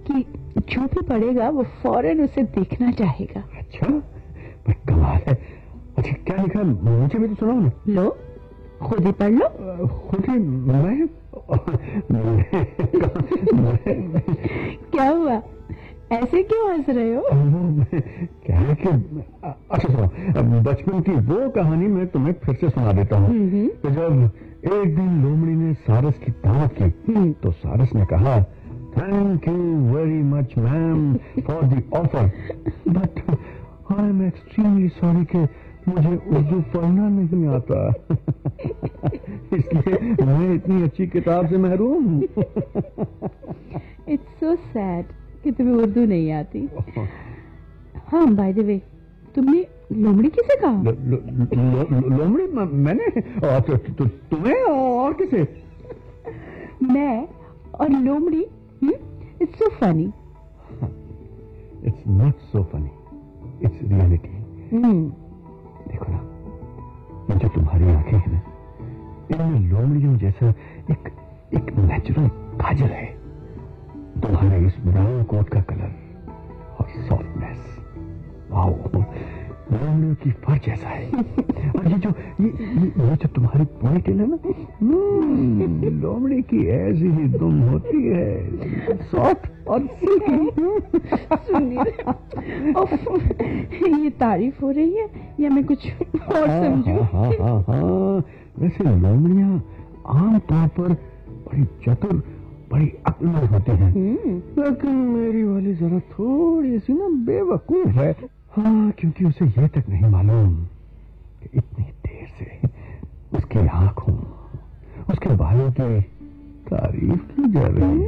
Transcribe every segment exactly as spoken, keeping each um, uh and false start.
कि जो भी पढ़ेगा वो फौरन उसे देखना चाहेगा। अच्छा, पर कमाल है। अच्छा, क्या लिखा है? मुझे भी तो सुनाओ ना। लो, खुद ही पढ़ लो। खुद ही? मैं क्या हुआ, ऐसे क्यों हंस रहे हो? क्या है कि अच्छा सुनो, बचपन की वो कहानी मैं तुम्हें फिर से सुना देता हूँ। तो जब एक दिन लोमड़ी ने सारस की दावत की तो सारस ने कहा, thank you very much ma'am for the offer, but I am extremely sorry कि मुझे उर्दू पढ़ना नहीं आता। इसलिए मैं इतनी अच्छी किताब से महरूम हूँ। इट्स सो सैड कि तुम्हें उर्दू नहीं आती। हाँ, बाय द वे, तुमने लोमड़ी किसे कहा? लो, लो, लो, लोमड़ी मैंने? और तु, तु, तुम्हें और किसे? मैं और लोमड़ी? It's so funny. It's not so funny, it's reality. देखो ना, ये जो तुम्हारी आंखें हैं ना, इनमें लोमड़ियों जैसा एक एक नेचुरल काजल है। तुम्हारे इस ब्राउन कोट का कलर और सॉफ्टनेस, वाओ, लोमड़ियों की फर जैसा है। और ये जो ये ये, ये जो तुम्हारी पोनीटेल है ना, लोमड़ी की ऐसी ही दुम होती है, सॉफ्ट और सिल्की। सुनिए, ये तारीफ हो रही है या मैं कुछ और समझूं? हाँ हाँ हाँ, वैसे लोमड़ियां आमतौर पर बड़ी चतुर, बड़ी अक्लमंद होती हैं, लेकिन मेरी वाली जरा थोड़ी सी ना बेवकूफ है। हाँ, क्योंकि उसे ये तक नहीं मालूम कि इतनी देर से उसकी आंखों, उसके बालों की तारीफ की जा रही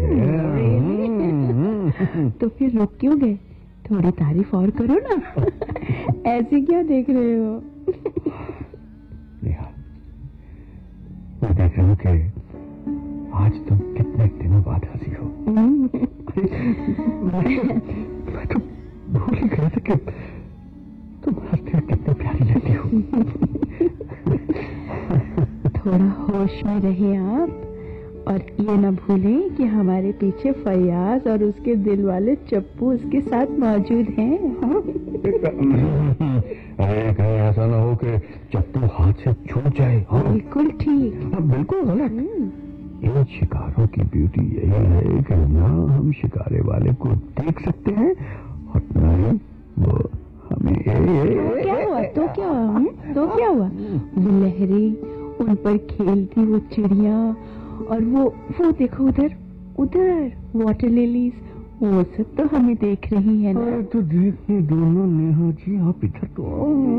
है। तो फिर रुक क्यों गए? थोड़ी तारीफ और करो ना। ऐसे क्या देख रहे हो? नेहा, मैं देख रहा हूँ कि आज तुम कितने दिनों बाद हंसी हो। मैं तो भूल ही गया था कि तुम हंसते कितनी प्यारी लगती हो। थोड़ा होश में रहे आप, और ये न भूलें कि हमारे पीछे फयाज और उसके दिल वाले चप्पू उसके साथ मौजूद हैं। अरे कहीं ऐसा ना हो कि चप्पू हाथ से छूट जाए। हाँ, बिल्कुल ठीक। बिल्कुल गलत। इन शिकारों की ब्यूटी यही है कि ना हम शिकारे वाले को देख सकते हैं और ना ही वो हमें। तो क्या हुआ? तो क्या हुआ? तो क्या हुआ? वो लहरें, उन पर खेलती वो चिड़िया, और वो वो देखो उधर उधर वाटर लिलीज, वो सब तो हमें देख रही है ना। तो देखिए दोनों नेहा जी, आप इधर तो आओ।